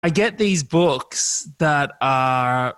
I get these books that are,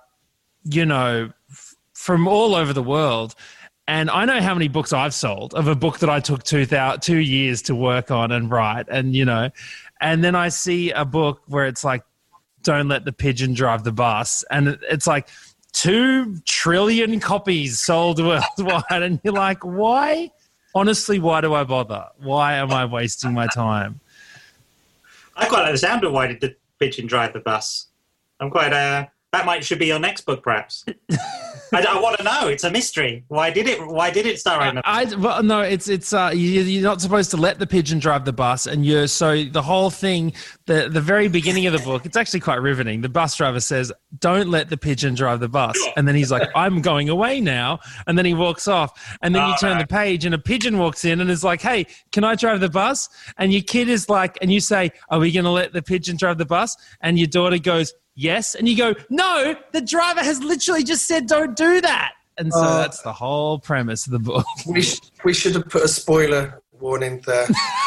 from all over the world. And I know how many books I've sold of a book that I took 2 years to work on and write. And, and then I see a book where it's like, don't let the pigeon drive the bus. And it's like 2 trillion copies sold worldwide. And you're like, why? Honestly, why do I bother? Why am I wasting my time? I quite like the sound of Why Did the Pigeon Drive the Bus? I'm quite, that should be your next book, perhaps. I want to know. It's a mystery. Why did it start right now? Well, no, it's you're not supposed to let the pigeon drive the bus, and so the whole thing, the very beginning of the book, it's actually quite riveting. The bus driver says, "Don't let the pigeon drive the bus," and then he's like, "I'm going away now," and then he walks off, and then you turn the page, and a pigeon walks in and is like, "Hey, can I drive the bus?" And your kid is like, and you say, "Are we going to let the pigeon drive the bus?" And your daughter goes, "Yes." And you go, "No, the driver has literally just said don't do that." And so that's the whole premise of the book. We should have put a spoiler warning there.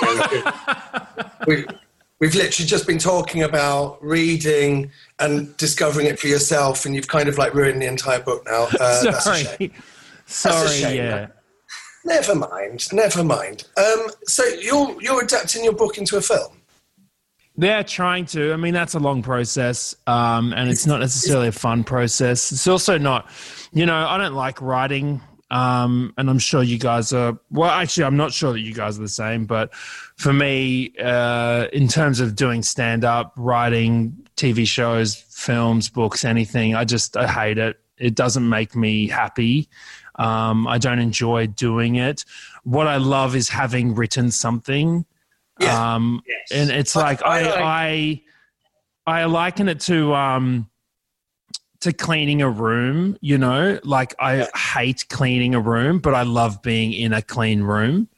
We've literally just been talking about reading and discovering it for yourself, and you've kind of like ruined the entire book now. That's a shame. Sorry, that's a shame, yeah. Never mind. So you're adapting your book into a film? They're trying to. I mean, that's a long process, and it's not necessarily a fun process. It's also not, I don't like writing, and I'm sure you guys are. Well, actually, I'm not sure that you guys are the same, but for me, in terms of doing stand-up, writing, TV shows, films, books, anything, I hate it. It doesn't make me happy. I don't enjoy doing it. What I love is having written something. Yeah. Yes. And it's like I liken it to cleaning a room, like I hate cleaning a room, but I love being in a clean room.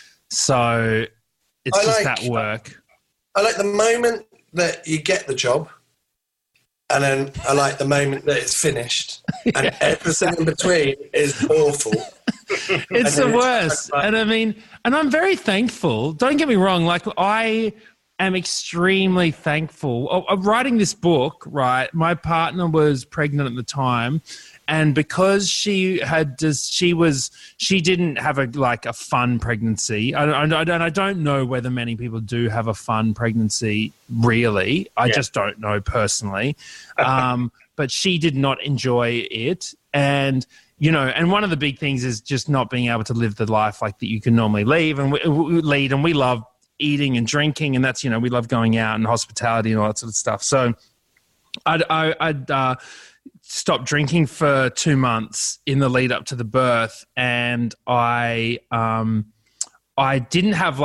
So it's just that work. I like the moment that you get the job, and then I like the moment that it's finished, and everything in between is awful. It's the worst. And I mean, and I'm very thankful. Don't get me wrong. Like, I am extremely thankful. Writing this book, right, my partner was pregnant at the time. And because she didn't have a fun pregnancy. I don't know whether many people do have a fun pregnancy, really. I just don't know personally. But she did not enjoy it. And and one of the big things is just not being able to live the life like that you can normally lead. And we love eating and drinking, and that's, we love going out and hospitality and all that sort of stuff. So I'd stopped drinking for 2 months in the lead up to the birth, and I didn't have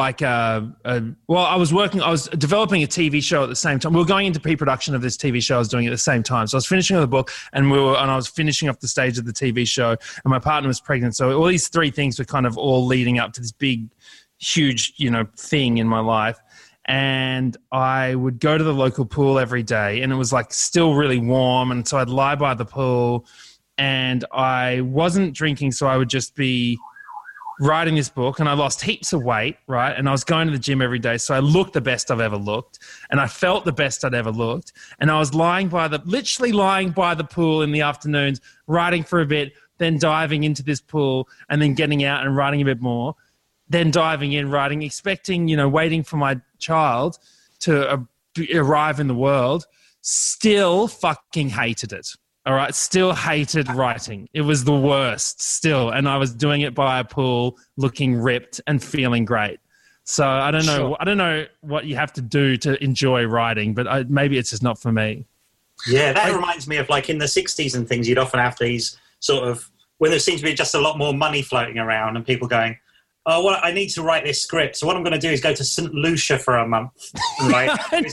I was developing a TV show at the same time. We were going into pre-production of this TV show I was doing at the same time. So I was finishing off the book and I was finishing off the stage of the TV show, and my partner was pregnant. So all these 3 things were kind of all leading up to this big, huge, thing in my life. And I would go to the local pool every day, and it was still really warm. And so I'd lie by the pool, and I wasn't drinking. So I would just be writing this book, and I lost heaps of weight, right? And I was going to the gym every day. So I looked the best I've ever looked, and I felt the best I'd ever looked. And I was literally lying by the pool in the afternoons, writing for a bit, then diving into this pool, and then getting out and writing a bit more, then diving in, writing, expecting, waiting for my child to arrive in the world. Still fucking hated it. All right, still hated writing. It was the worst still. And I was doing it by a pool, looking ripped and feeling great. So I don't know. Sure. I don't know what you have to do to enjoy writing, but maybe it's just not for me. Yeah, that reminds me of in the 60s and things, you'd often have these sort of, when there seems to be just a lot more money floating around and people going, oh, well, I need to write this script. So what I'm going to do is go to St. Lucia for a month. Right?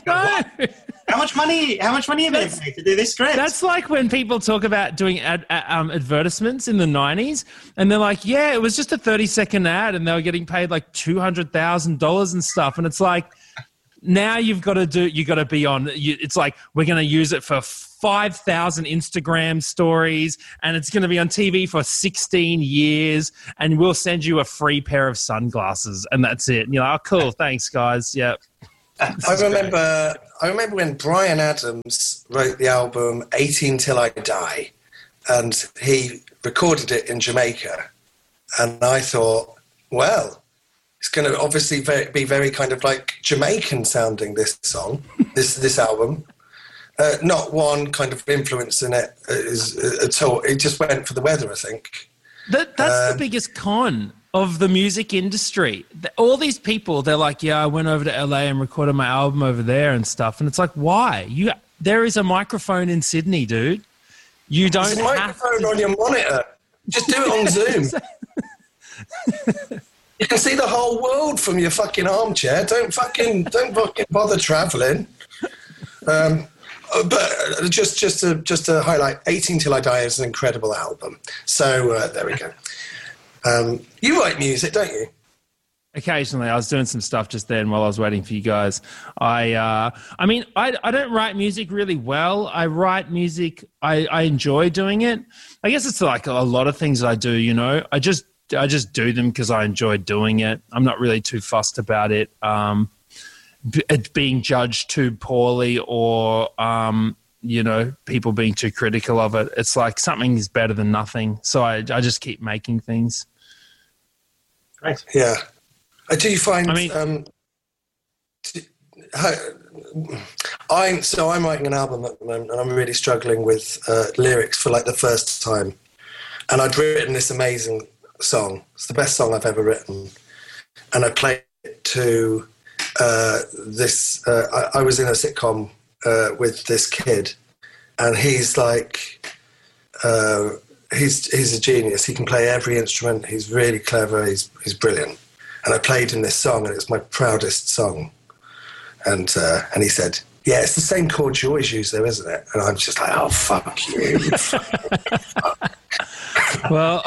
How much money have you been paid to do this script? That's like when people talk about doing advertisements in the 90s, and they're like, yeah, it was just a 30-second ad, and they were getting paid $200,000 and stuff. And it's like, now you got to be on, it's like, we're going to use it for 5,000 Instagram stories, and it's going to be on TV for 16 years, and we'll send you a free pair of sunglasses, and that's it. And you're like, oh, cool, thanks, guys. Yeah. I remember when Bryan Adams wrote the album 18 Till I Die, and he recorded it in Jamaica. And I thought, well, it's going to obviously be very kind of like Jamaican sounding, this song, this album. Not one kind of influence in it at all. It just went for the weather, I think. That's the biggest con of the music industry. All these people, they're like, yeah, I went over to LA and recorded my album over there and stuff. And it's like, why? There is a microphone in Sydney, dude. You don't There's a microphone on your monitor. Just do it on Zoom. You can see the whole world from your fucking armchair. Don't fucking bother travelling. But just to highlight, 18 Till I Die is an incredible album. So there we go. You write music, don't you? Occasionally. I was doing some stuff just then while I was waiting for you guys. I don't write music really well. I write music. I enjoy doing it. I guess it's like a lot of things that I do, you know. I just do them because I enjoy doing it. I'm not really too fussed about it. It being judged too poorly or, you know, people being too critical of it. It's like something is better than nothing. So I just keep making things. Right. Yeah. Do you find? I'm writing an album at the moment, and I'm really struggling with lyrics for like the first time. And I'd written this amazing song. It's the best song I've ever written, and I played it to this. I was in a sitcom with this kid, and he's like, he's a genius. He can play every instrument. He's really clever. He's brilliant. And I played him this song, and it's my proudest song. And he said, yeah, it's the same chords you always use though, isn't it? And I'm just like, oh, fuck you. Well,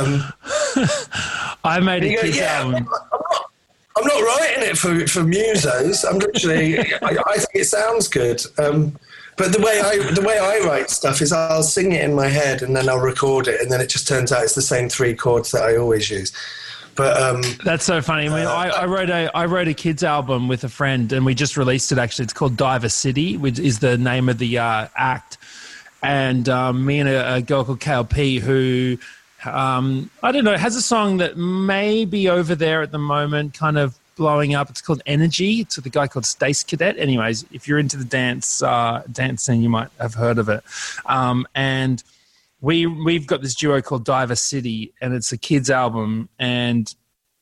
I made a kid's I'm album. not writing it for musos. I'm literally, I think it sounds good. But the way I write stuff is I'll sing it in my head and then I'll record it, and then it just turns out it's the same three chords that I always use. But that's so funny. I mean, I wrote a kids album with a friend, and we just released it. Actually, it's called Diver City, which is the name of the act. And me and a girl called KLP, who I don't know, has a song that may be over there at the moment, kind of blowing up. It's called Energy. It's with a guy called Stace Cadet. Anyways, if you're into the dance scene, you might have heard of it. And we've got this duo called Diver City, and it's a kids album. And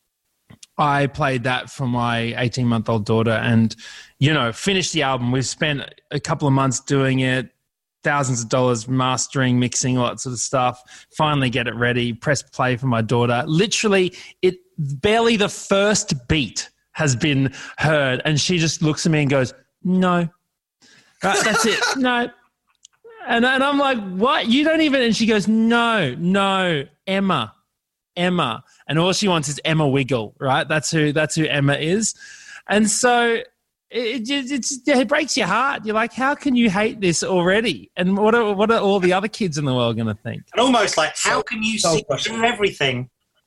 I played that for my 18-month-old daughter, and finished the album. We've spent a couple of months doing it, thousands of dollars mastering, mixing, all that sort of stuff. Finally get it ready, press play for my daughter. Literally, barely the first beat has been heard, and she just looks at me and goes, "No, that's it, no." And I'm like, "What? You don't even?" And she goes, "No, Emma," and all she wants is Emma Wiggle, right? That's who Emma is, and so. It breaks your heart. You're like, how can you hate this already? And what are all the other kids in the world going to think? And almost like, how can you see through everything?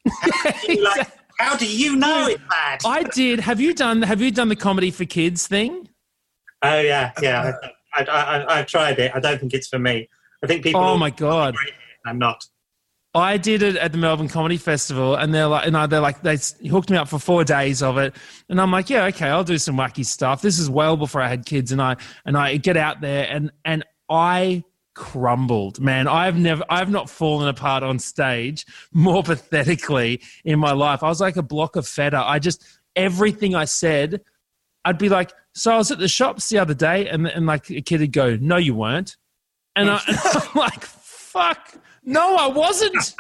How do you know it's bad? I did. Have you done the comedy for kids thing? Oh yeah. I've tried it. I don't think it's for me. I think people. Oh my God. I'm not. I did it at the Melbourne Comedy Festival, and they hooked me up for 4 days of it, and I'm like, yeah, okay, I'll do some wacky stuff. This is well before I had kids, and I get out there, and I crumbled, man. I've not fallen apart on stage more pathetically in my life. I was like a block of feta. Everything I said, I'd be like, so I was at the shops the other day, and like a kid would go, "No, you weren't," and I'm like, fuck. No, I wasn't.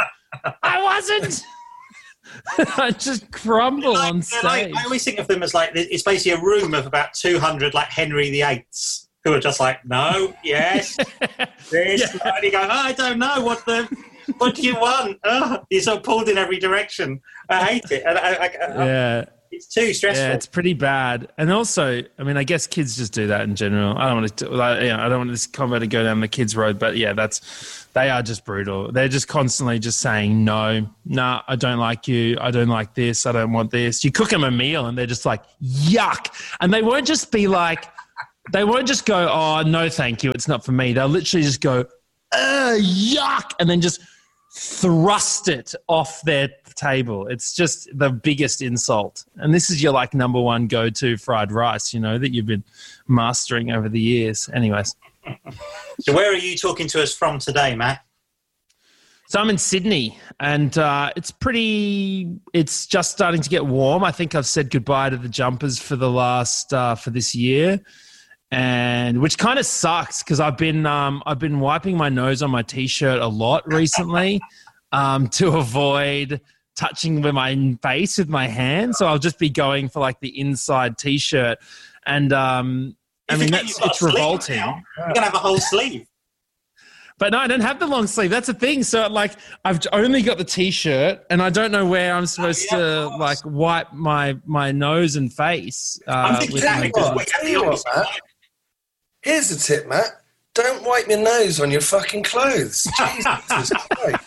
I just crumble on stage. I always think of them as like, it's basically a room of about 200 like Henry VIII's who are just like, no, yes, this. Yeah. And you go, I don't know, what do you want? You're so pulled in every direction. I hate it. And It's too stressful. Yeah, it's pretty bad. And also, I mean, I guess kids just do that in general. I don't want to, I don't want this combo to go down the kids' road, but yeah, they are just brutal. They're just constantly just saying, no, nah, I don't like you. I don't like this. I don't want this. You cook them a meal and they're just like, yuck. And they won't just be like, they won't just go, oh, no, thank you. It's not for me. They'll literally just go, yuck. And then just thrust it off their table. It's just the biggest insult. And this is your like number one go-to fried rice, you know, that you've been mastering over the years. Anyways. So where are you talking to us from today, Matt? So I'm in Sydney and it's just starting to get warm. I think I've said goodbye to the jumpers for the last, for this year. And which kind of sucks because I've been wiping my nose on my T-shirt a lot recently to avoid touching with my face with my hand. So I'll just be going for like the inside T-shirt, and I mean it's revolting. You're gonna have a whole sleeve. But no, I don't have the long sleeve. That's the thing. So like I've only got the T-shirt, and I don't know where I'm supposed to like wipe my nose and face. Here's the tip, Matt. Don't wipe your nose on your fucking clothes. Jesus Christ.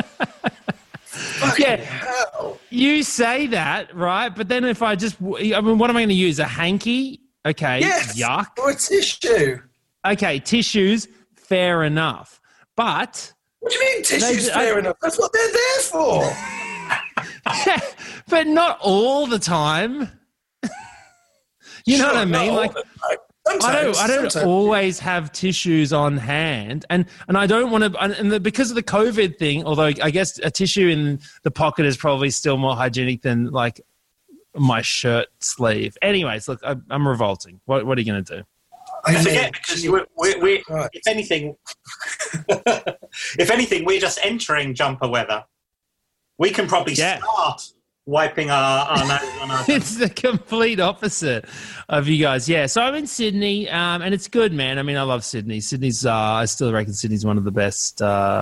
Fucking hell. You say that, right? But then if I mean, what am I going to use? A hanky? Okay, yes, yuck. Or a tissue. Okay, tissues, fair enough. But... What do you mean tissues fair enough? That's what they're there for. Yeah, but not all the time. You know what I mean? Like... I don't always have tissues on hand, and I don't want to. And because of the COVID thing, although I guess a tissue in the pocket is probably still more hygienic than like my shirt sleeve. Anyways, look, I'm revolting. What are you going to do? I forget because we're if anything, if anything, we're just entering jumper weather. We can probably start wiping our nose on our... It's the complete opposite of you guys. Yeah, so I'm in Sydney, and it's good, man. I mean, I love Sydney. Sydney's, I still reckon Sydney's one of the best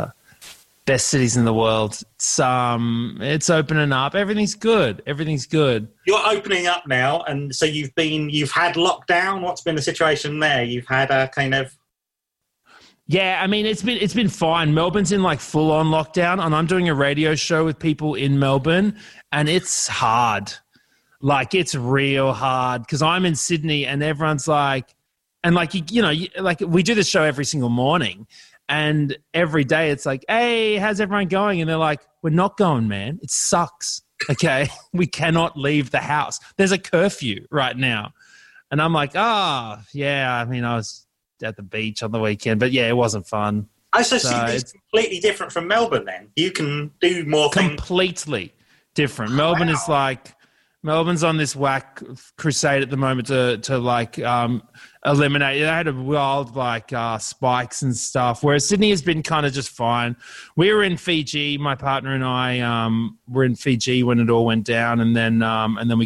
cities in the world. It's opening up. Everything's good. You're opening up now, and so you've had lockdown. What's been the situation there? You've had a kind of... Yeah, I mean, it's been fine. Melbourne's in like full on lockdown, and I'm doing a radio show with people in Melbourne, and it's hard. Like, it's real hard because I'm in Sydney and everyone's like, and like, like we do this show every single morning, and every day it's like, hey, how's everyone going? And they're like, we're not going, man. It sucks. Okay. We cannot leave the house. There's a curfew right now. And I'm like, yeah, I mean, I was at the beach on the weekend, but yeah, it wasn't fun. So Sydney's completely different from Melbourne then. You can do more things. Completely different. Melbourne is like, Melbourne's on this whack crusade at the moment to like eliminate. They had a wild like spikes and stuff, whereas Sydney has been kind of just fine. We were in Fiji, my partner and I were in Fiji when it all went down, and then we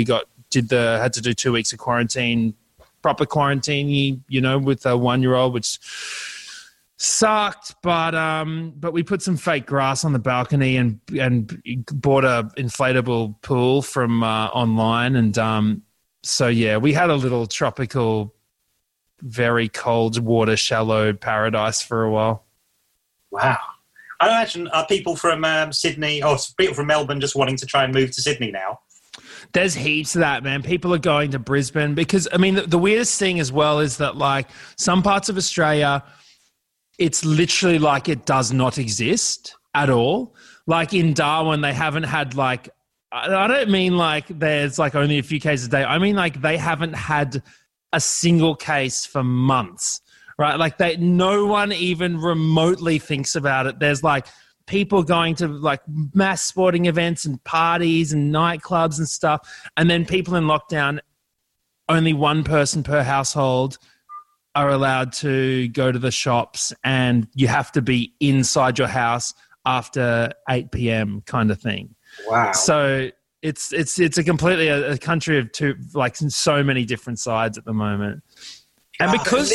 had to do 2 weeks of quarantine, proper quarantine, with a 1-year-old, which sucked, but we put some fake grass on the balcony and bought a inflatable pool from online, and so yeah, we had a little tropical, very cold water, shallow paradise for a while. Wow. I imagine people from Sydney or people from Melbourne just wanting to try and move to Sydney now. There's heaps of that, man. People are going to Brisbane because, I mean, the weirdest thing as well is that like some parts of Australia, it's literally like it does not exist at all. Like in Darwin, they haven't had like, I don't mean like there's like only a few cases a day. I mean like they haven't had a single case for months, right? Like no one even remotely thinks about it. There's like people going to like mass sporting events and parties and nightclubs and stuff. And then people in lockdown, only one person per household are allowed to go to the shops, and you have to be inside your house after 8 p.m. kind of thing. Wow. So it's a completely a country of two, like so many different sides at the moment. And because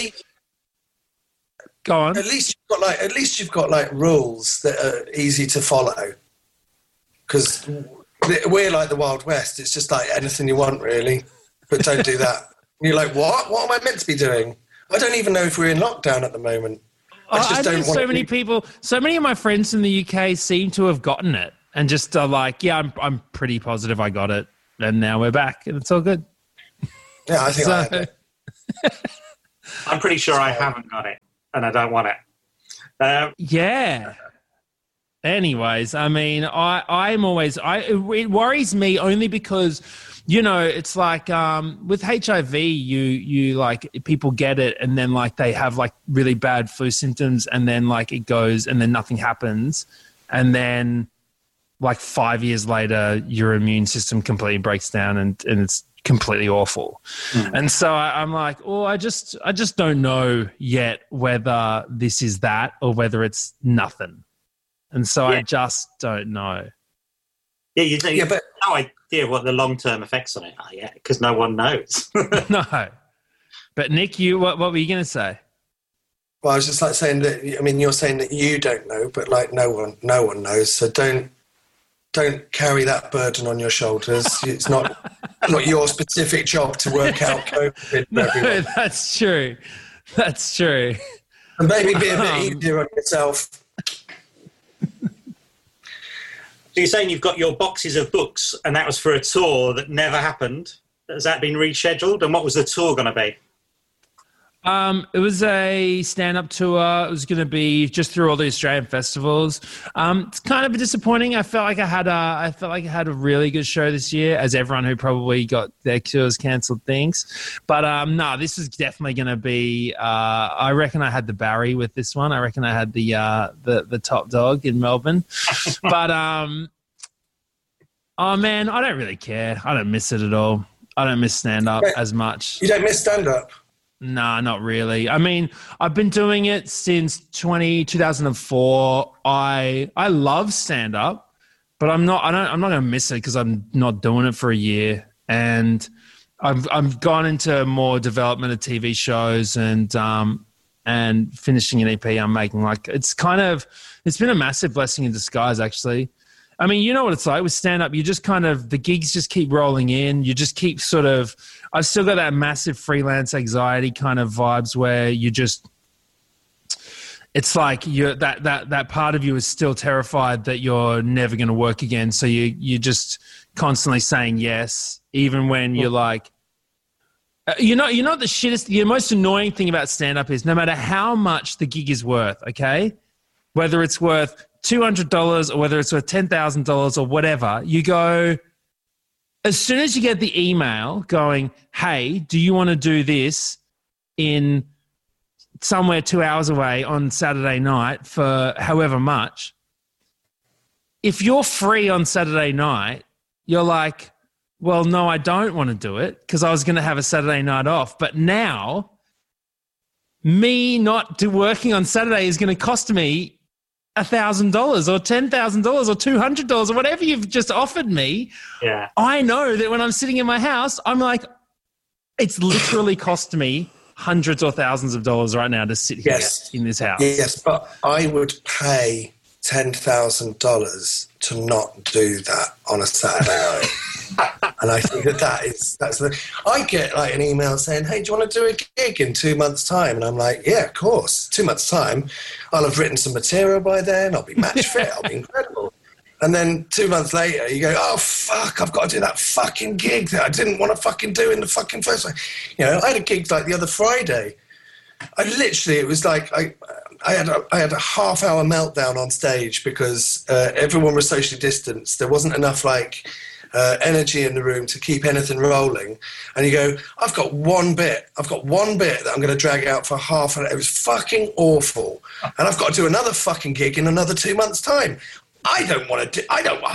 go on. At least you've got like rules that are easy to follow. Because we're like the Wild West. It's just like anything you want, really, but don't do that. And you're like, what? What am I meant to be doing? I don't even know if we're in lockdown at the moment. I think so many people, so many of my friends in the UK seem to have gotten it and just are like, yeah, I'm pretty positive I got it, and now we're back, and it's all good. Yeah, I think I had it. I'm pretty sure I haven't got it, and I don't want it. Yeah. Anyways, I mean, it worries me only because, you know, it's like with HIV, you like people get it and then like they have like really bad flu symptoms and then like it goes and then nothing happens, and then like 5 years later your immune system completely breaks down and it's completely awful. And so I'm like, oh, I just don't know yet whether this is that or whether it's nothing. And so I just don't know. Yeah, you have no idea what the long-term effects on it are yet, because no one knows. No. But Nick, what were you going to say? Well, I was just like saying that, I mean, you're saying that you don't know, but like no one knows. So don't carry that burden on your shoulders. It's not your specific job to work out COVID. No, that's true. That's true. And maybe be a bit easier on yourself. So you're saying you've got your boxes of books, and that was for a tour that never happened. Has that been rescheduled? And what was the tour going to be? It was a stand-up tour. It was going to be just through all the Australian festivals. It's kind of disappointing. I felt like I had a really good show this year, as everyone who probably got their tours cancelled thinks. But no, this is definitely going to be. I reckon I had the Barry with this one. I reckon I had the top dog in Melbourne. But oh man, I don't really care. I don't miss it at all. I don't miss stand-up as much. You don't miss stand-up? Nah, not really. I mean, I've been doing it since 2004. I love stand up, but I'm not going to miss it because I'm not doing it for a year. And I've gone into more development of TV shows and finishing an EP I'm making. Like it's been a massive blessing in disguise, actually. I mean, you know what it's like with stand-up. You just kind of, the gigs just keep rolling in. You just keep sort of, I've still got that massive freelance anxiety kind of vibes where you just, it's like that part of you is still terrified that you're never going to work again. So you're just constantly saying yes, even when you're like, you know the most annoying thing about stand-up is no matter how much the gig is worth, okay, whether it's worth $200 or whether it's worth $10,000 or whatever, you go, as soon as you get the email going, hey, do you want to do this in somewhere 2 hours away on Saturday night for however much, if you're free on Saturday night, you're like, well, no, I don't want to do it because I was going to have a Saturday night off. But now me not working on Saturday is going to cost me $1,000 or $10,000 or $200 or whatever you've just offered me. Yeah. I know that when I'm sitting in my house, I'm like, it's literally cost me hundreds or thousands of dollars right now to sit here in this house. Yes, but I would pay $10,000 to not do that on a Saturday night. And I think I get like an email saying, hey, do you want to do a gig in 2 months' time? And I'm like, yeah, of course. 2 months' time, I'll have written some material by then. I'll be match fit. I'll be incredible. And then 2 months later, you go, oh, fuck, I've got to do that fucking gig that I didn't want to fucking do in the fucking first place. You know, I had a gig like the other Friday. It was like I had a half-hour meltdown on stage because everyone was socially distanced. There wasn't enough energy in the room to keep anything rolling. And you go, I've got one bit that I'm going to drag out for half an hour. It was fucking awful. And I've got to do another fucking gig in another 2 months' time. I don't want to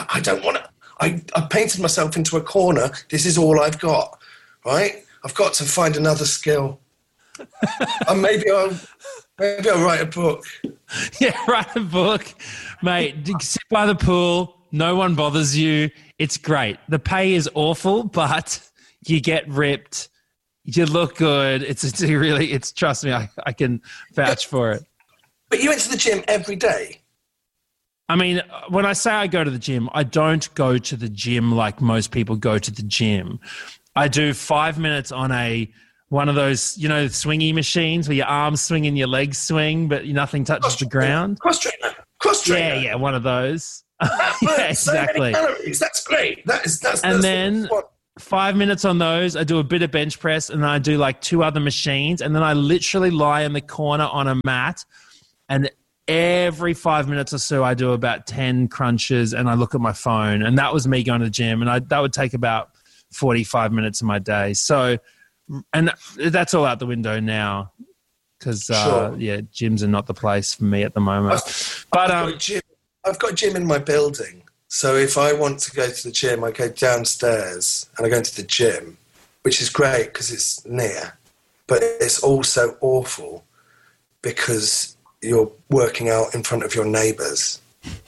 I painted myself into a corner. This is all I've got, right? I've got to find another skill. And maybe I'll write a book. Yeah, write a book. Mate, sit by the pool. No one bothers you. It's great. The pay is awful, but you get ripped. You look good. It's trust me, I can vouch for it. But you went to the gym every day? I mean, when I say I go to the gym, I don't go to the gym like most people go to the gym. I do 5 minutes on one of those, swingy machines where your arms swing and your legs swing, but nothing touches the ground. Cross trainer. Yeah, one of those. Yeah, exactly. So many calories. That's great. That's and then 5 minutes on those, I do a bit of bench press, and then I do like 2 other machines, and then I literally lie in the corner on a mat, and every 5 minutes or so I do about 10 crunches, and I look at my phone, and that was me going to the gym, and that would take about 45 minutes of my day. So, and that's all out the window now because, gyms are not the place for me at the moment. I've got a gym in my building. So if I want to go to the gym, I go downstairs and I go into the gym, which is great because it's near. But it's also awful because you're working out in front of your neighbours.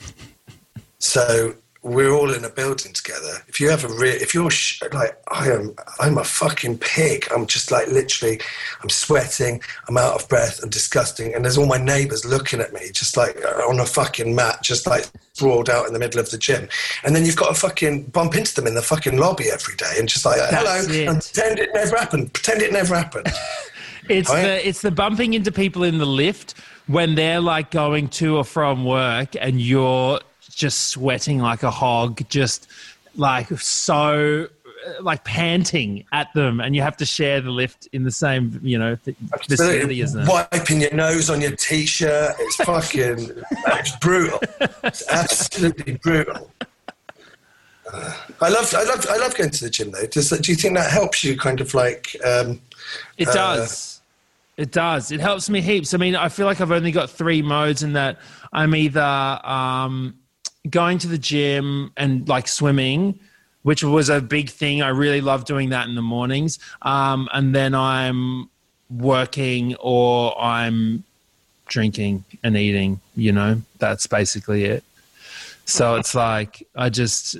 So we're all in a building together. If you have I'm a fucking pig. I'm just like literally, I'm sweating, I'm out of breath, I'm disgusting. And there's all my neighbours looking at me, just like on a fucking mat, just like sprawled out in the middle of the gym. And then you've got to fucking bump into them in the fucking lobby every day and just like, hello, and pretend it never happened. It's the bumping into people in the lift when they're like going to or from work and you're just sweating like a hog, just like so like panting at them, and you have to share the lift in the same, vicinity as them. Wiping your nose on your t-shirt. It's fucking it's brutal. It's absolutely brutal. I love going to the gym though. Do you think that helps you kind of like it does. It does. It helps me heaps. I mean, I feel like I've only got 3 modes in that I'm either going to the gym and like swimming, which was a big thing. I really love doing that in the mornings. And then I'm working or I'm drinking and eating, that's basically it. So it's like, I don't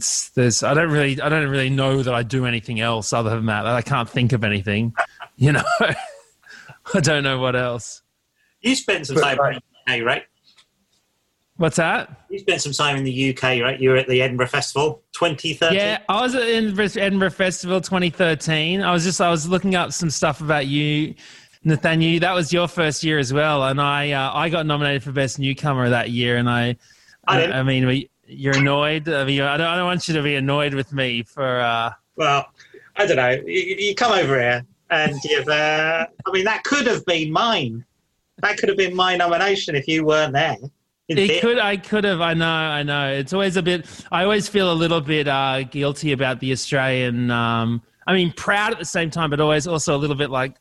really know that I do anything else other than that. I can't think of anything, I don't know what else. You spent some time in the UK, right? What's that? You spent some time in the UK, right? You were at the Edinburgh Festival 2013. Yeah, I was at the Edinburgh Festival 2013. I was looking up some stuff about you, Nathaniel. That was your first year as well, and I got nominated for Best Newcomer that year. And I mean, you're annoyed. I mean, I don't want you to be annoyed with me for. Well, I don't know. You come over here, and you've. I mean, that could have been mine. That could have been my nomination if you weren't there. I could have. I know. It's always a bit. I always feel a little bit guilty about the Australian. Proud at the same time, but always also a little bit like,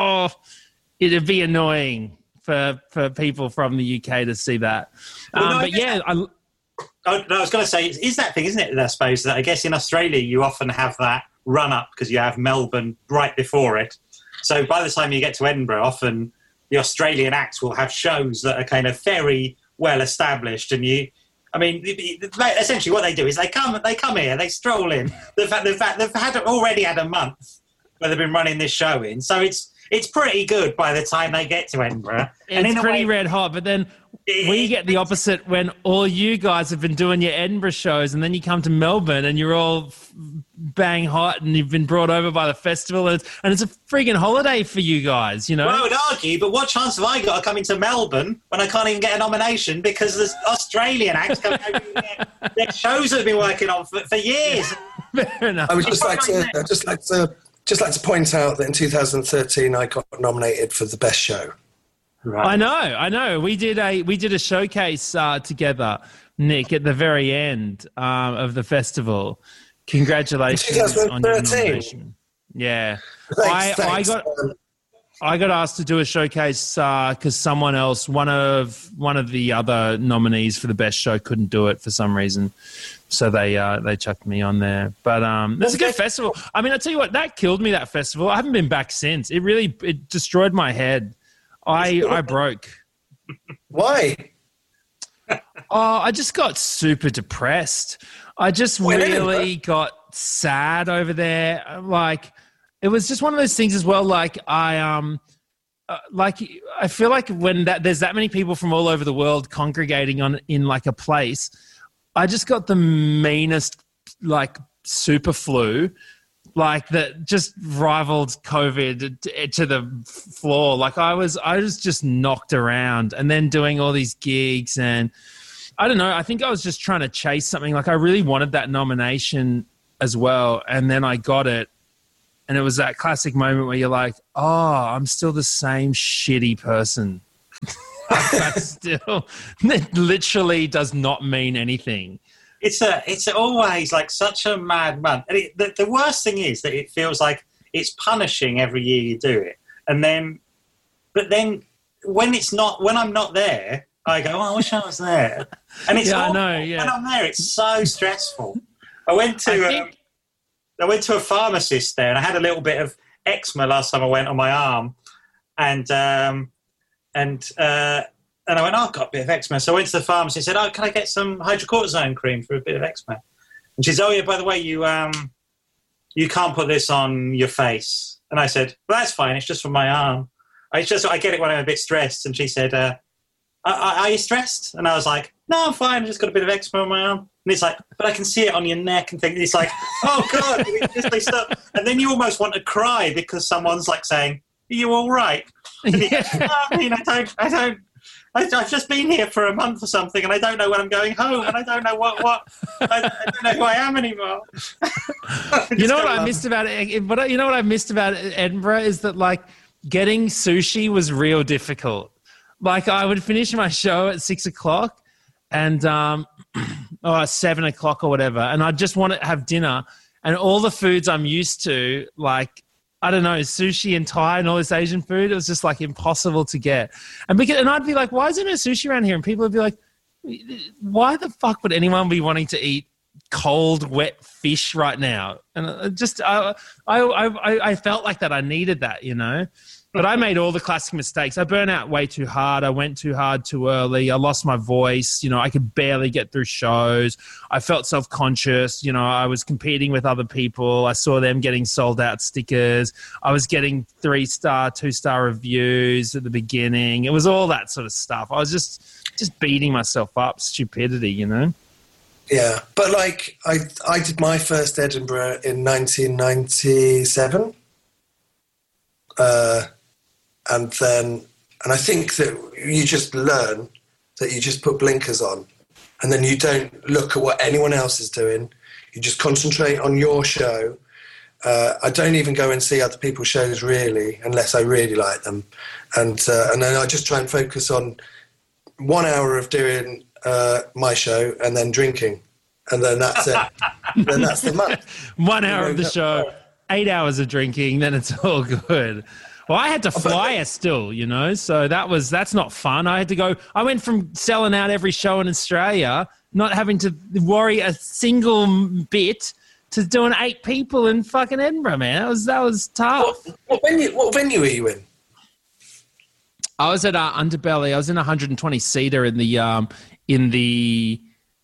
it'd be annoying for people from the UK to see that. I was going to say, is that thing, isn't it? I suppose that I guess in Australia you often have that run up because you have Melbourne right before it. So by the time you get to Edinburgh, often the Australian acts will have shows that are kind of very well established, and essentially what they do is they come here, they stroll in. They've already had a month where they've been running this show in, so it's pretty good by the time they get to Edinburgh. It's pretty red hot, but then we get the opposite when all you guys have been doing your Edinburgh shows, and then you come to Melbourne and you're all bang hot, and you've been brought over by the festival, and it's a friggin' holiday for you guys, Well, I would argue, but what chance have I got of coming to Melbourne when I can't even get a nomination because there's Australian acts coming over here? Their shows have been working on for years. Fair enough. I would just like to point out that in 2013 I got nominated for the best show. Right. I know. We did a showcase together, Nick, at the very end of the festival. Congratulations on your nomination. Yeah. Thanks. I got asked to do a showcase because someone else, one of the other nominees for the best show, couldn't do it for some reason. So they chucked me on there. But it's a good festival. I mean, I tell you what, that killed me, that festival. I haven't been back since. It destroyed my head. I broke. Why? I just got super depressed. I just really got sad over there. Like, it was just one of those things as well. Like, like I feel like when there's that many people from all over the world congregating in like a place, I just got the meanest like super flu, like that just rivaled COVID to the floor. Like I was just knocked around, and then doing all these gigs, and I don't know. I think I was just trying to chase something. Like I really wanted that nomination as well, and then I got it. And it was that classic moment where you're like, oh, I'm still the same shitty person. It literally does not mean anything. It's always like such a mad month. And the worst thing is that it feels like it's punishing every year you do it. But then when I'm not there, I go, oh, I wish I was there. And it's I know, yeah. When I'm there, it's so stressful. I went to a pharmacist there, and I had a little bit of eczema last time I went on my arm, and I went, oh, I've got a bit of eczema. So I went to the pharmacy and said, oh, can I get some hydrocortisone cream for a bit of eczema? And she said, oh yeah, by the way, you can't put this on your face. And I said, well, that's fine. It's just for my arm. I get it when I'm a bit stressed. And she said, are you stressed? And I was like, no, I'm fine. I just got a bit of eczema on my arm. And it's like, but I can see it on your neck and things. It's like, oh God. And then you almost want to cry because someone's like saying, are you all right? And you go, no, I mean, I've just been here for a month or something, and I don't know when I'm going home, and I don't know I don't know who I am anymore. You know what I missed about it? But you know what I missed about Edinburgh is that like getting sushi was real difficult. Like I would finish my show at 6 o'clock and 7 o'clock or whatever, and I just want to have dinner, and all the foods I'm used to, like I don't know, sushi and Thai and all this Asian food, it was just like impossible to get. And I'd be like, why is there no sushi around here? And people would be like, why the fuck would anyone be wanting to eat cold, wet fish right now? And I felt like that. I needed that, you know. But I made all the classic mistakes. I burnt out way too hard. I went too hard too early. I lost my voice. You know, I could barely get through shows. I felt self-conscious. You know, I was competing with other people. I saw them getting sold out stickers. I was getting 3-star, 2-star reviews at the beginning. It was all that sort of stuff. I was just beating myself up. Stupidity, you know? Yeah. But like I did my first Edinburgh in 1997. And I think that you just learn that you just put blinkers on, and then you don't look at what anyone else is doing. You just concentrate on your show. I don't even go and see other people's shows really, unless I really like them. And then I just try and focus on 1 hour of doing my show and then drinking. And then that's it. Then that's the month. 1 hour of the show, 8 hours of drinking, then it's all good. Well, I had to fly still, you know, so that's not fun. I went from selling out every show in Australia, not having to worry a single bit, to doing 8 people in fucking Edinburgh, man. That was tough. What venue were you in? I was at Underbelly. I was in a 120-seater in the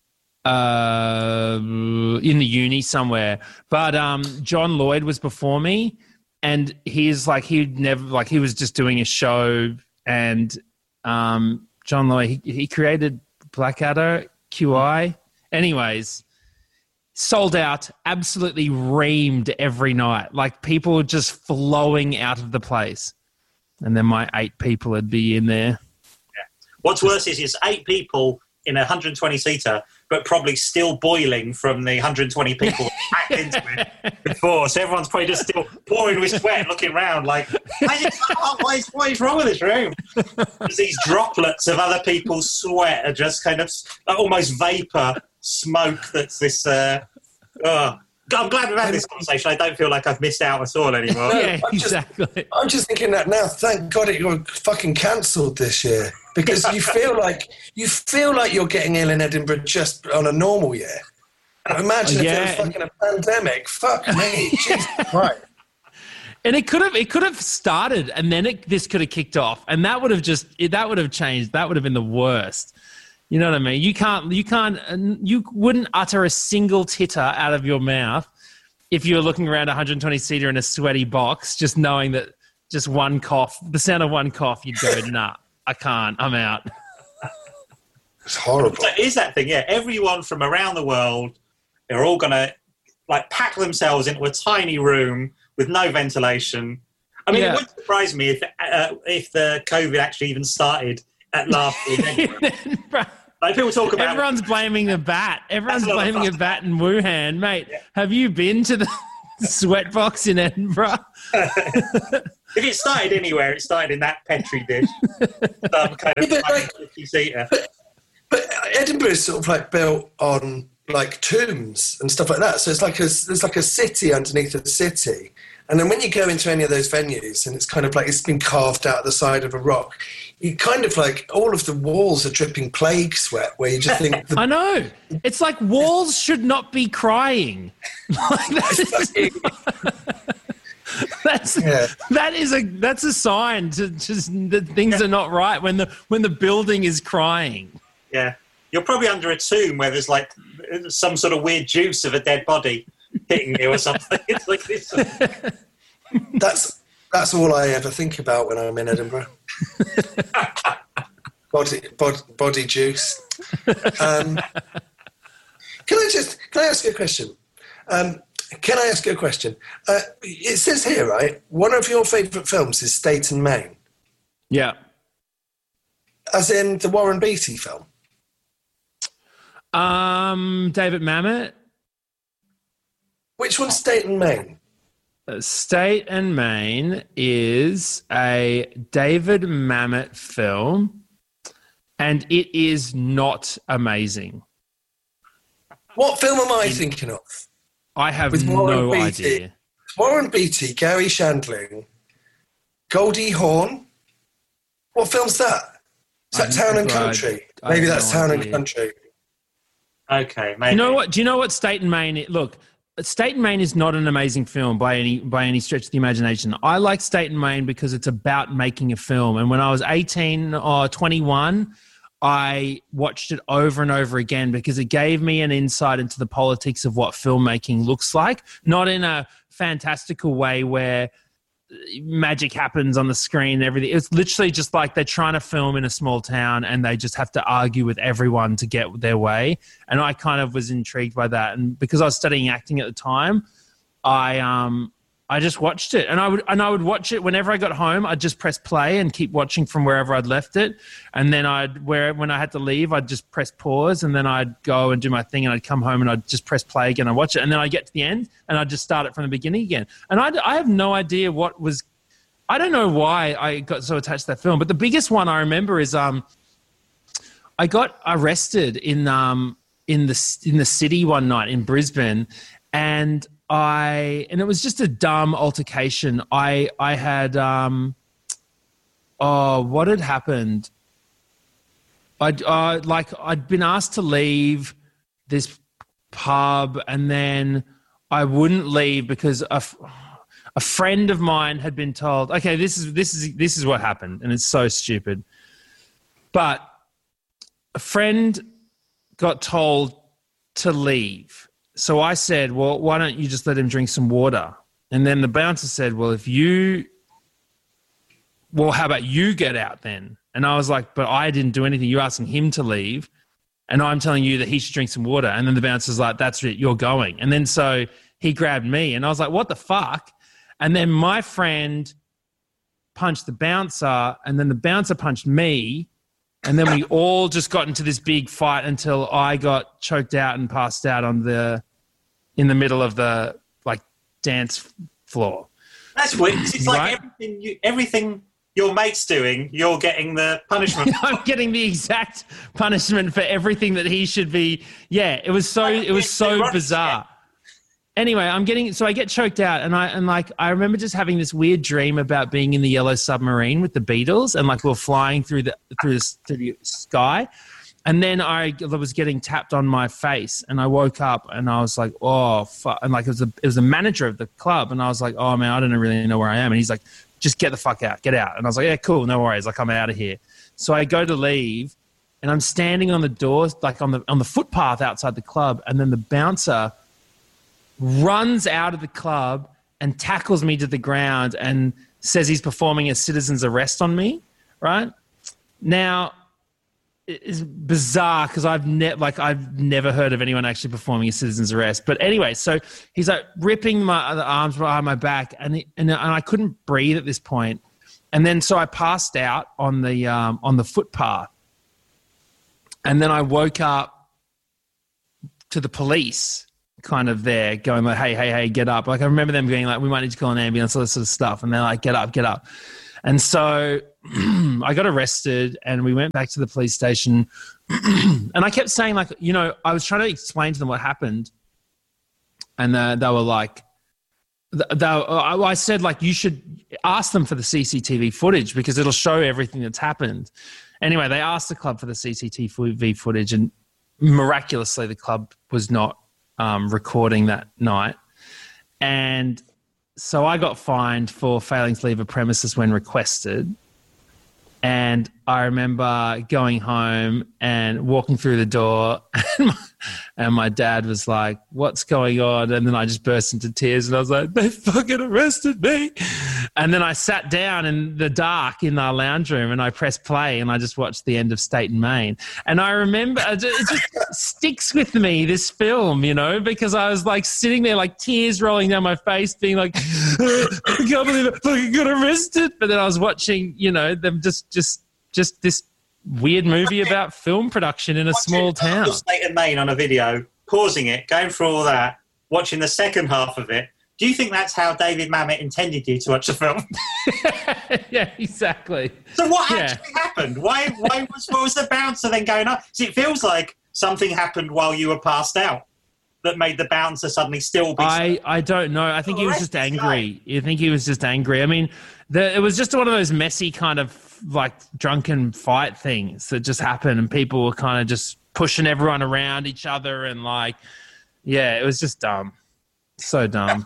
uni somewhere. But John Lloyd was before me. And he was just doing a show, and John Lloyd, he created Blackadder, QI. Anyways, sold out, absolutely reamed every night. Like people were just flowing out of the place. And then my 8 people would be in there. Yeah. What's worse is 8 people in a 120-seater, but probably still boiling from the 120 people packed into it before. So everyone's probably just still pouring with sweat, looking around like, what is wrong with this room? Because these droplets of other people's sweat are just kind of almost vapor smoke that's this... I'm glad we've had this conversation. I don't feel like I've missed out at all anymore. Yeah, exactly. I'm just thinking that now. Thank God it got fucking cancelled this year, because you feel like you're getting ill in Edinburgh just on a normal year. Imagine if it was fucking a pandemic. Fuck me, Jesus Christ. And it could have started, and then this could have kicked off, and that would have changed. That would have been the worst. You know what I mean? You wouldn't utter a single titter out of your mouth if you were looking around a 120-seater in a sweaty box, just knowing that just one cough, the sound of one cough, you'd go, nah, I can't, I'm out. It's horrible. So it is that thing, yeah. Everyone from around the world, they're all going to like pack themselves into a tiny room with no ventilation. I mean, it wouldn't surprise me if the COVID actually even started at last. Like people talk about, everyone's blaming the bat. Everyone's blaming a bat in Wuhan, mate. Yeah. Have you been to the Sweatbox in Edinburgh? If it started anywhere, it started in that petri dish. Some kind of seater. But Edinburgh is sort of like built on like tombs and stuff like that. So it's like there's like a city underneath a city. And then when you go into any of those venues and it's kind of like it's been carved out of the side of a rock, you kind of like all of the walls are dripping plague sweat where you just think... I know. It's like walls should not be crying. That's a sign to just that things are not right when the building is crying. Yeah. You're probably under a tomb where there's like some sort of weird juice of a dead body hitting you or something. It's like this. That's all I ever think about when I'm in Edinburgh. body juice. Can I ask you a question? It says here, right, one of your favourite films is State and Main. Yeah. As in the Warren Beatty film? David Mamet. Which one's State and Main? State and Main is a David Mamet film, and it is not amazing. What film am I thinking of? I have no idea. Warren Beatty, Gary Shandling, Goldie Hawn. What film's that? Is that Town and Country? Maybe that's Town and Country. Okay, maybe. You know what? Do you know what State and Main is? Look, State and Main is not an amazing film by any stretch of the imagination. I like State and Main because it's about making a film. And when I was 18 or 21, I watched it over and over again because it gave me an insight into the politics of what filmmaking looks like, not in a fantastical way where magic happens on the screen and everything. It's literally just like they're trying to film in a small town and they just have to argue with everyone to get their way. And I kind of was intrigued by that. And because I was studying acting at the time, I just watched it, and I would watch it whenever I got home. I'd just press play and keep watching from wherever I'd left it, and then when I had to leave, I'd just press pause, and then I'd go and do my thing, and I'd come home and I'd just press play again and watch it, and then I'd get to the end and I'd just start it from the beginning again. And I have no idea what was. I don't know why I got so attached to that film, but the biggest one I remember is I got arrested in the city one night in Brisbane, and it was just a dumb altercation. I had what had happened? I'd been asked to leave this pub, and then I wouldn't leave because a friend of mine had been told, okay, this is what happened, and it's so stupid. But a friend got told to leave. So I said, well, why don't you just let him drink some water? And then the bouncer said, well, how about you get out then? And I was like, but I didn't do anything. You're asking him to leave, and I'm telling you that he should drink some water. And then the bouncer's like, that's it, you're going. And then so he grabbed me, and I was like, what the fuck? And then my friend punched the bouncer, and then the bouncer punched me. And then we all just got into this big fight until I got choked out and passed out in the middle of the dance floor. That's weird. It's like everything your mate's doing, you're getting the punishment. I'm getting the exact punishment for everything that he should be. Yeah, it was so bizarre. Anyway, I get choked out, and I remember just having this weird dream about being in the Yellow Submarine with the Beatles, and we're flying through the sky, and then I was getting tapped on my face, and I woke up, and I was like, oh fuck, and it was the manager of the club, and I was like, oh man, I don't really know where I am, and he's like, just get the fuck out, get out, and I was like, yeah, cool, no worries, I'm out of here. So I go to leave, and I'm standing on the doors, on the footpath outside the club, and then the bouncer runs out of the club and tackles me to the ground and says he's performing a citizen's arrest on me, right? Now, it's bizarre because I've never heard of anyone actually performing a citizen's arrest. But anyway, so he's like ripping the arms behind my back, and I couldn't breathe at this point. And then so I passed out on the footpath, and then I woke up to the police kind of there going like, hey, get up. Like I remember them being like, we might need to call an ambulance, all this sort of stuff. And they're like, get up. And so I got arrested and we went back to the police station and I kept saying like, you know, I was trying to explain to them what happened. And they were like, I said like, you should ask them for the CCTV footage because it'll show everything that's happened. Anyway, they asked the club for the CCTV footage and miraculously the club was not recording that night. And so I got fined for failing to leave a premises when requested. And I remember going home and walking through the door and my dad was like, what's going on? And then I just burst into tears and I was like, they fucking arrested me. And then I sat down in the dark in our lounge room and I pressed play and I just watched the end of State and Main. And I remember it just sticks with me, this film, you know, because I was like sitting there like tears rolling down my face being like, I can't believe I fucking got arrested. But then I was watching, you know, them just this weird movie about film production in a small town. State and Main on a video, pausing it, going through all that, watching the second half of it. Do you think that's how David Mamet intended you to watch the film? Yeah, exactly. So what actually happened? What was the bouncer then going on? See, it feels like something happened while you were passed out that made the bouncer suddenly still be... I don't know. I think he was just angry. I think he was just angry. I mean, it was just one of those messy kind of like drunken fight things that just happened and people were kind of just pushing everyone around each other and like, yeah, it was just dumb. So dumb.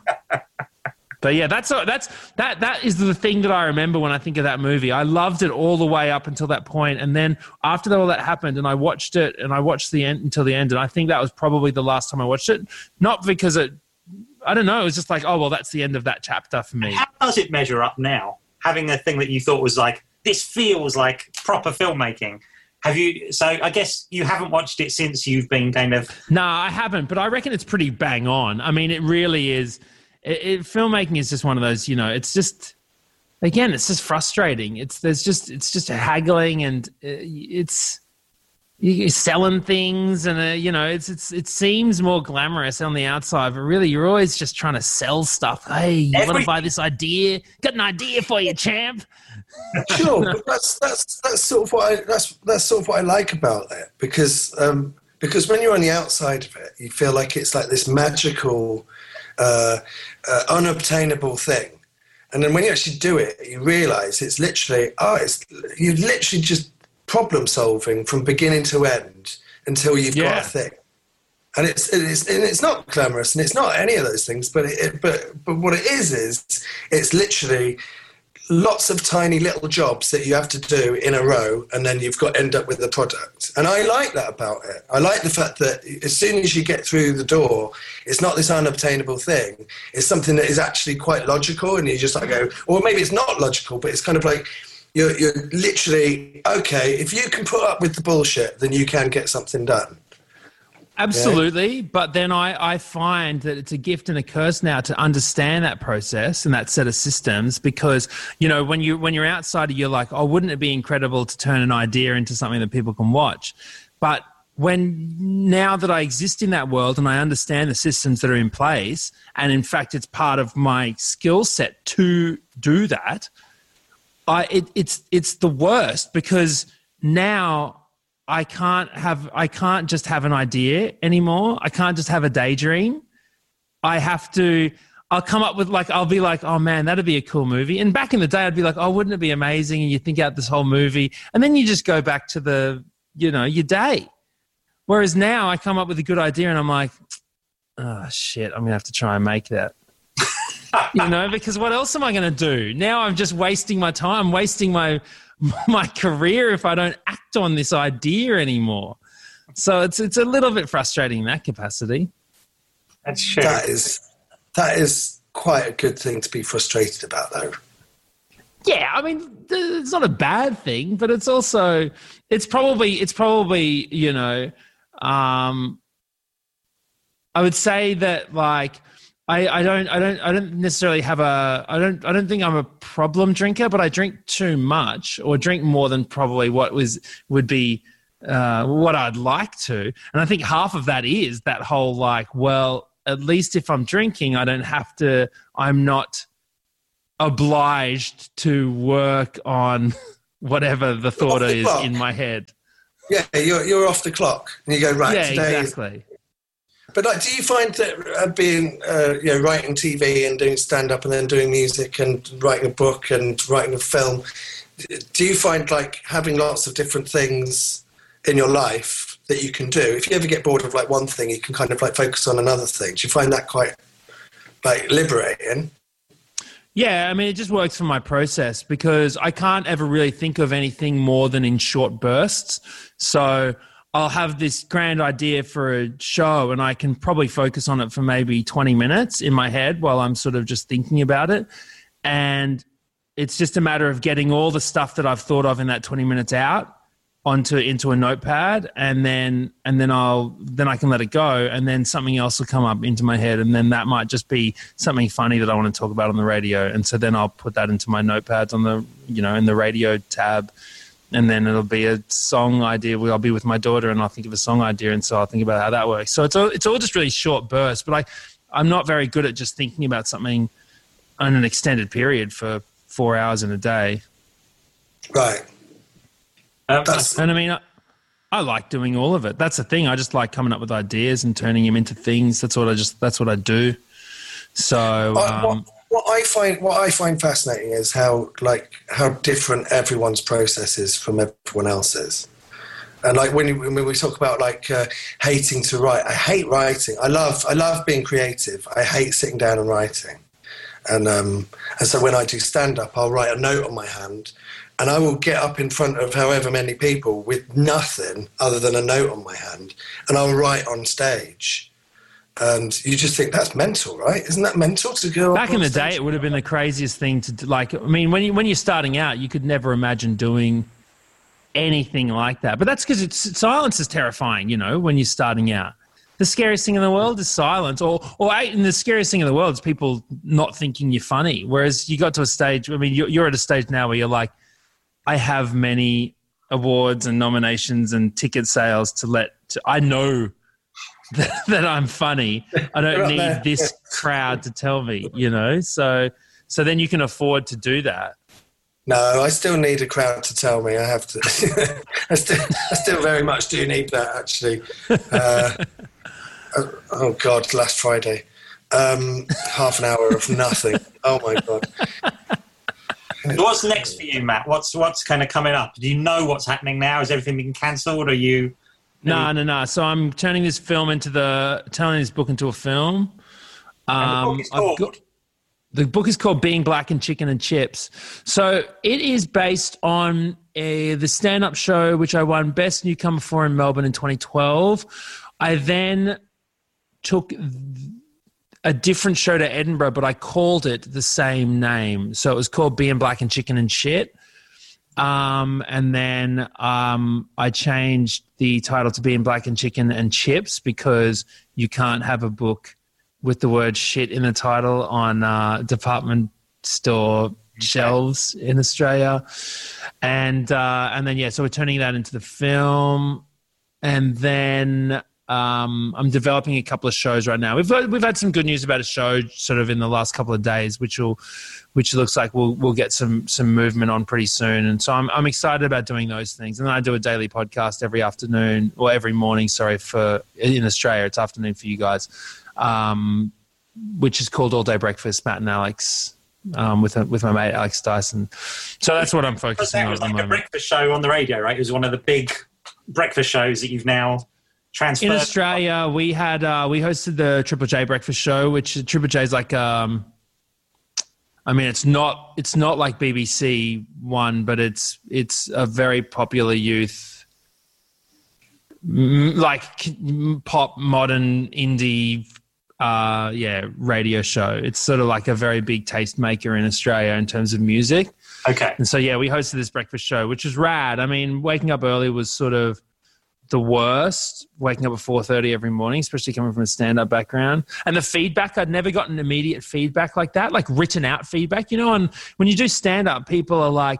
But yeah, that is the thing that I remember when I think of that movie. I loved it all the way up until that point, and then after all that happened, and I watched it, and I watched the end until the end, and I think that was probably the last time I watched it. Not because I don't know, it was just like, oh well, that's the end of that chapter for me. How does it measure up now? Having a thing that you thought was like, this feels like proper filmmaking. So I guess you haven't watched it since you've been kind of... No, I haven't, but I reckon it's pretty bang on. I mean, it really is. Filmmaking is just one of those, you know, it's just, again, it's just frustrating. It's just haggling and you're selling things and, you know, it seems more glamorous on the outside, but really you're always just trying to sell stuff. Hey, you want to buy this idea? Got an idea for you, champ. Sure, but that's sort of what I like about it because when you're on the outside of it, you feel like it's like this magical, unobtainable thing, and then when you actually do it, you realise it's literally you're literally just problem solving from beginning to end until you've got a thing, and it's not glamorous and it's not any of those things, but what it is it's literally lots of tiny little jobs that you have to do in a row, and then you've got to end up with the product. And I like that about it. I like the fact that as soon as you get through the door, it's not this unobtainable thing. It's something that is actually quite logical, and you just like go, or maybe it's not logical, but it's kind of like you're literally, okay, if you can put up with the bullshit, then you can get something done. Absolutely. Yeah. But then I find that it's a gift and a curse now to understand that process and that set of systems because, you know, when you're outside, you're like, oh, wouldn't it be incredible to turn an idea into something that people can watch? But now that I exist in that world and I understand the systems that are in place, and in fact, it's part of my skill set to do that, it's the worst because now I can't just have an idea anymore. I can't just have a daydream. I'll come up with I'll be like, oh man, that'd be a cool movie. And back in the day, I'd be like, oh, wouldn't it be amazing? And you think out this whole movie and then you just go back to your day. Whereas now I come up with a good idea and I'm like, oh shit, I'm going to have to try and make that. You know, because what else am I going to do? Now I'm just wasting my time, wasting my career if I don't act on this idea anymore. So it's a little bit frustrating in that capacity. That's true. That is quite a good thing to be frustrated about, though. Yeah, I mean, it's not a bad thing, but it's also it's probably you know, I would say that like I don't necessarily have I don't think I'm a problem drinker, but I drink too much or drink more than probably would be what I'd like to, and I think half of that is that whole like, well, at least if I'm drinking, I'm not obliged to work on whatever the thought is in my head. Yeah, you're off the clock, and you go right. Yeah, today exactly. But like, do you find that being writing TV and doing stand up and then doing music and writing a book and writing a film, do you find like having lots of different things in your life that you can do? If you ever get bored of like one thing, you can kind of like focus on another thing. Do you find that quite like liberating? Yeah, I mean, it just works for my process because I can't ever really think of anything more than in short bursts. So I'll have this grand idea for a show and I can probably focus on it for maybe 20 minutes in my head while I'm sort of just thinking about it. And it's just a matter of getting all the stuff that I've thought of in that 20 minutes out into a notepad, and then I can let it go, and then something else will come up into my head, and then that might just be something funny that I want to talk about on the radio, and so then I'll put that into my notepads on the in the radio tab, and then it'll be a song idea where I'll be with my daughter and I'll think of a song idea, and so I'll think about how that works. So it's all just really short bursts, but I'm not very good at just thinking about something on an extended period for 4 hours in a day. Right. And I mean, I like doing all of it. That's the thing. I just like coming up with ideas and turning them into things. That's what I do. So what I find fascinating is how different everyone's process is from everyone else's. And like when we talk about like hating to write, I hate writing. I love being creative. I hate sitting down and writing. And so when I do stand up, I'll write a note on my hand. And I will get up in front of however many people with nothing other than a note on my hand, and I'll write on stage. And you just think, that's mental, right? Isn't that mental to go back in the day? It would have been the craziest thing to do. Like, I mean, when you're starting out, you could never imagine doing anything like that. But that's because silence is terrifying, when you're starting out. The scariest thing in the world is silence, or the scariest thing in the world is people not thinking you're funny. Whereas you got to a stage, I mean, you're at a stage now where you're like, I have many awards and nominations and ticket sales I know that I'm funny. I don't need this crowd to tell me, So then you can afford to do that. No, I still need a crowd to tell me. I have to. I still very much do need that, actually. Oh God, last Friday, half an hour of nothing. Oh my God. What's next for you, Matt? What's kind of coming up? Do you know what's happening now? Has everything been cancelled? Or you? No. So I'm turning this book into a film. And the book is called? The book is called Being Black and Chicken and Chips. So it is based on the stand-up show, which I won Best Newcomer for in Melbourne in 2012. I then took a different show to Edinburgh, but I called it the same name. So it was called Being Black and Chicken and Shit. And then I changed the title to Being Black and Chicken and Chips because you can't have a book with the word shit in the title on department store shelves in Australia. And then, so we're turning that into the film. And then I'm developing a couple of shows right now. We've had some good news about a show sort of in the last couple of days, which looks like we'll get some movement on pretty soon. And so I'm excited about doing those things. And then I do a daily podcast every afternoon or every morning. Sorry, in Australia, it's afternoon for you guys, which is called All Day Breakfast, Matt and Alex. With my mate Alex Dyson. So that's what I'm focusing on. It was like a breakfast show on the radio, right? It was one of the big breakfast shows that you've now transferred. In Australia, we hosted the Triple J breakfast show, which Triple J is like it's not like BBC One, but it's a very popular youth, like pop modern indie radio show. It's sort of like a very big tastemaker in Australia in terms of music. Okay. And so, we hosted this breakfast show, which was rad. I mean, waking up early was sort of the worst, waking up at 4:30 every morning, especially coming from a stand-up background. And the feedback, I'd never gotten immediate feedback like that, like written out feedback. And when you do stand-up, people are like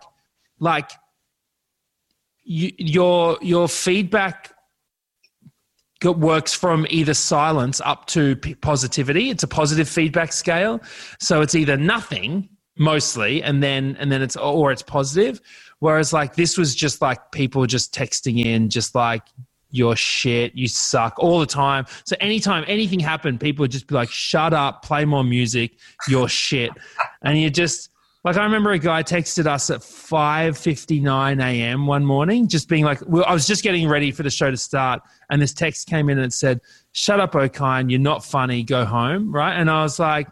your feedback works from either silence up to positivity. It's a positive feedback scale. So it's either nothing mostly, and then it's positive. Whereas like this was just like people just texting in, just like, you're shit, you suck all the time. So anytime anything happened, people would just be like, shut up, play more music, you're shit. And you just, like, I remember a guy texted us at 5:59 a.m. one morning, just being like, I was just getting ready for the show to start, and this text came in and it said, shut up, O'Kine, you're not funny, go home, right? And I was like,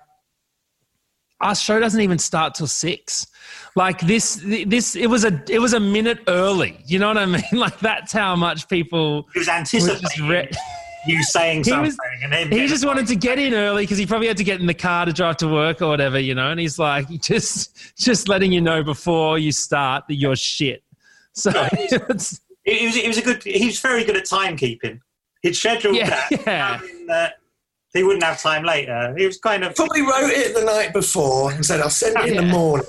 our show doesn't even start till 6. Like it was a minute early. You know what I mean? Like that's how much people. He was anticipating you saying something, he just wanted to get in early because he probably had to get in the car to drive to work or whatever, And he's like, just letting you know before you start that you're shit. So it was a good. He was very good at timekeeping. He'd scheduled that. He wouldn't have time later. He was kind of... Probably wrote it the night before and said, I'll send it in the morning.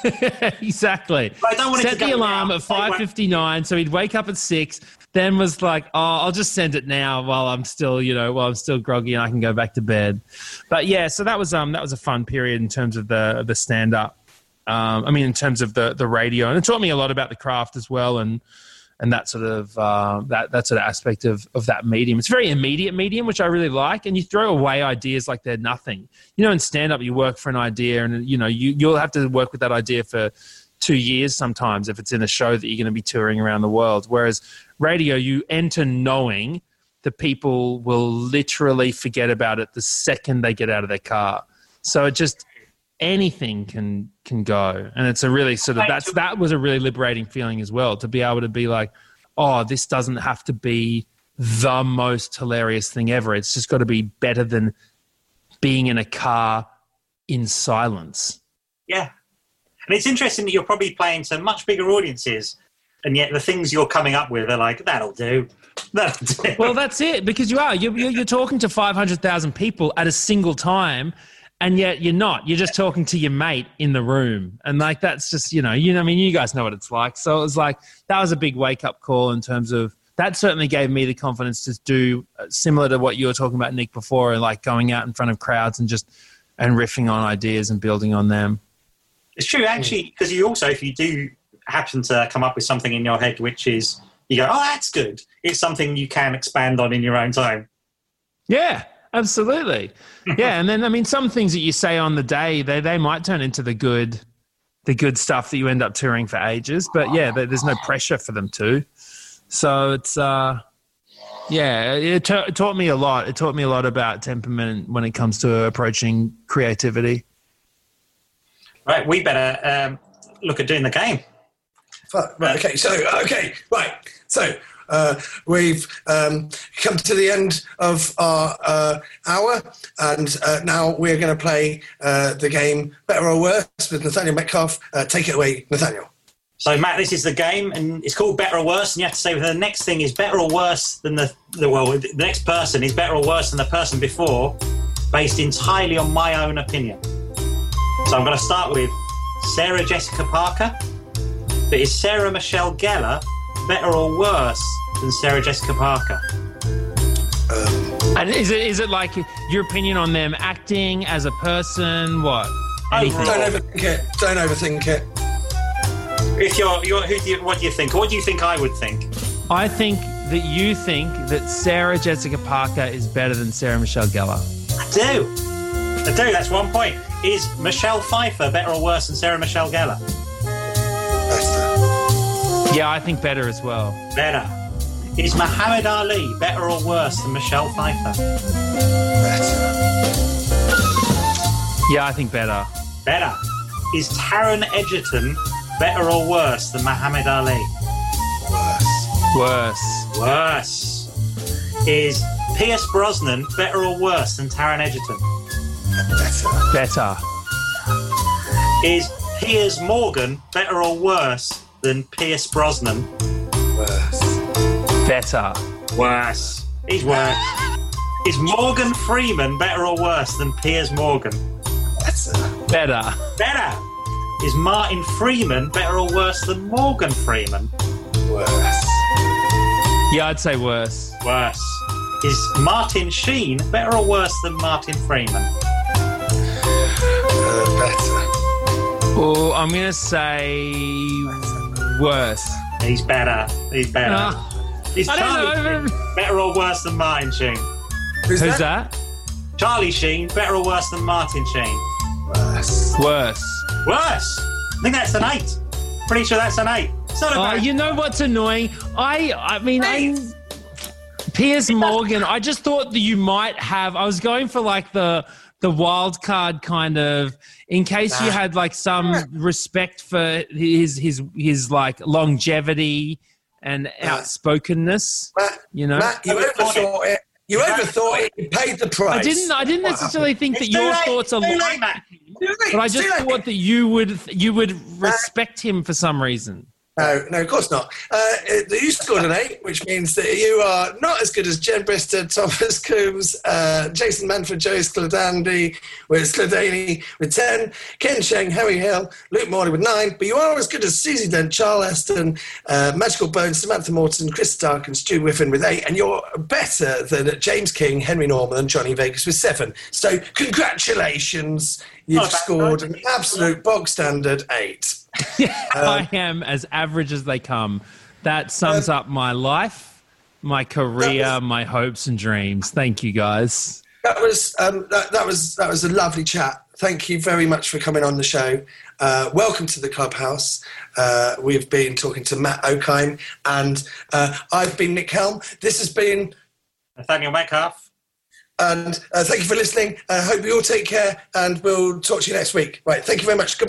Exactly. But I don't want set the alarm at 5:59, so he'd wake up at 6, then was like, I'll just send it now while I'm still groggy and I can go back to bed. But yeah, so that was a fun period in terms of the stand-up. In terms of the radio. And it taught me a lot about the craft as well, and that sort of that sort of aspect of that medium. It's a very immediate medium, which I really like. And you throw away ideas like they're nothing. In stand-up, you work for an idea, and you'll have to work with that idea for 2 years sometimes if it's in a show that you're going to be touring around the world. Whereas radio, you enter knowing that people will literally forget about it the second they get out of their car. So it just anything can go, and it's a really sort of that was a really liberating feeling as well, to be able to be like, this doesn't have to be the most hilarious thing ever, it's just got to be better than being in a car in silence. And it's interesting that you're probably playing to much bigger audiences, and yet the things you're coming up with are like, that'll do. Well, that's it, because you're talking to 500,000 people at a single time. And yet you're not. You're just talking to your mate in the room. And like that's just, you guys know what it's like. So it was like that was a big wake-up call in terms of that certainly gave me the confidence to do similar to what you were talking about, Nick, before, and like going out in front of crowds and riffing on ideas and building on them. It's true, actually, because you also, if you do happen to come up with something in your head which is, you go, that's good, it's something you can expand on in your own time. Yeah. Absolutely. Yeah. And then, some things that you say on the day, they might turn into the good stuff that you end up touring for ages. But yeah, there's no pressure for them to. So it's, it taught me a lot. It taught me a lot about temperament when it comes to approaching creativity. Right. We better look at doing the game. Right. Okay. So we've come to the end of our hour, and now we're going to play the game Better or Worse with Nathaniel Metcalf. Take it away, Nathaniel. So, Matt, this is the game, and it's called Better or Worse, and you have to say whether the next thing is better or worse than the next person is better or worse than the person before, based entirely on my own opinion. So I'm going to start with Sarah Jessica Parker. But is Sarah Michelle Gellar better or worse than Sarah Jessica Parker? And is it like your opinion on them acting as a person? What? Don't overthink it. Don't overthink it. If what do you think? What do you think I would think? I think that you think that Sarah Jessica Parker is better than Sarah Michelle Gellar. I do. That's 1 point. Is Michelle Pfeiffer better or worse than Sarah Michelle Gellar? Yeah, I think better as well. Better. Is Muhammad Ali better or worse than Michelle Pfeiffer? Better. Yeah, I think better. Better. Is Taron Egerton better or worse than Muhammad Ali? Worse. Worse. Is Pierce Brosnan better or worse than Taron Egerton? Better. Is Piers Morgan better or worse than Pierce Brosnan? Worse. Better. Worse. He's worse. Is Morgan Freeman better or worse than Piers Morgan? Better. Better. Is Martin Freeman better or worse than Morgan Freeman? Worse. Yeah, I'd say worse. Worse. Is Martin Sheen better or worse than Martin Freeman? Better. Oh, I'm going to say worse. He's better. He's better. Is I don't Charlie know. Sheen better or worse than Martin Sheen? Who's Who's that? that? Charlie Sheen better or worse than Martin Sheen? Worse. Worse. Worse. I think that's an 8. Pretty sure that's an 8. It's not a bad. You know what's annoying? Piers Morgan, I just thought that you might have, I was going for like the wild card kind of, in case you had like some respect for his like longevity and outspokenness. Matt, you know? Matt, you overthought it. You overthought it. You paid the price. I didn't necessarily think that your thoughts are like, but I just thought that you would respect him for some reason. No, of course not. You scored an 8, which means that you are not as good as Jen Brister, Thomas Coombs, Jason Manford, Joe Skladany with 10, Ken Sheng, Harry Hill, Luke Morley with 9, but you are as good as Susie Dent, Charles Aston, Magical Bones, Samantha Morton, Chris Stark and Stu Whiffen with 8, and you're better than James King, Henry Norman and Johnny Vegas with 7. So congratulations, you've scored an absolute bog standard 8. I am as average as they come. That sums up my life, my career, my hopes and dreams. Thank you, guys. That was a lovely chat. Thank you very much for coming on the show. Welcome to the clubhouse. We've been talking to Matt Okine, and I've been Nick Helm. This has been Nathaniel Metcalf. And thank you for listening. I hope you all take care, and we'll talk to you next week. Right, thank you very much. Goodbye.